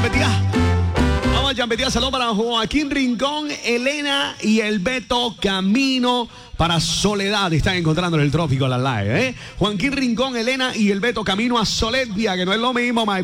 Vamos a champetear. Saludos para Joaquín Rincón, Elena y el Beto Camino para Soledad. Están encontrando en el trópico la live, ¿eh? Joaquín Rincón, Elena y el Beto Camino a Soledad, que no es lo mismo,